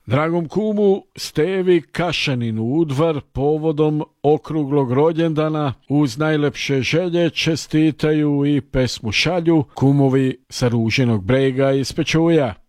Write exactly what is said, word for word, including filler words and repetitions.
Dragom kumu Stevi Kašaninu Udvar povodom okruglog rođendana uz najlepše želje čestitaju i pesmu šalju kumovi sa Ružinog brega iz Pečuja.